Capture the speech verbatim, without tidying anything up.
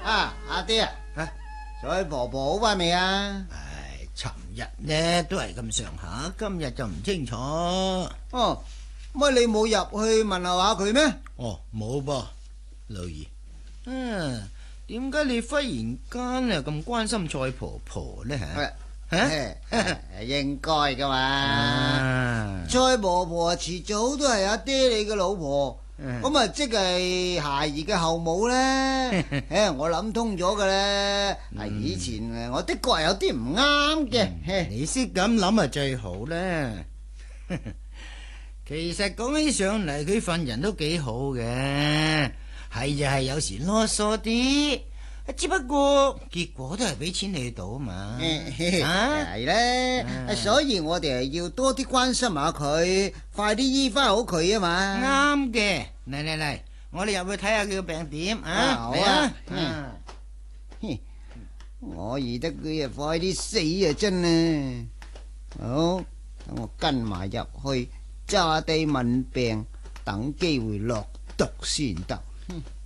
啊，阿爹啊，再婆婆好翻未啊？ 唉，尋日呢都係咁上下，今日就唔清楚。 哦，乜你冇入去問候下佢咩？ 哦，冇噃，老二。嗯，點解你忽然間啊咁關心蔡婆婆呢？吓吓，應該噶嘛。 啊， 蔡婆婆遲早都係阿爹你嘅老婆。咁啊，即係孩兒嘅後母咧。誒，我諗通咗嘅咧。係以前誒，我的確係有啲唔啱嘅。 你識咁諗啊最好啦。其實講起上嚟，佢份人都幾好嘅，係就係有時囉嗦啲，只不過結果都係俾錢你到嘛。係咧，所以我哋係要多啲關心下佢，快啲醫翻好佢啊嘛。 啱嘅，嚟嚟嚟，我哋入去睇下佢個病點啊！ 好啊，我宜得佢啊快啲死啊真啊！好，等我跟埋入去，揸地問病，等機會落毒先得。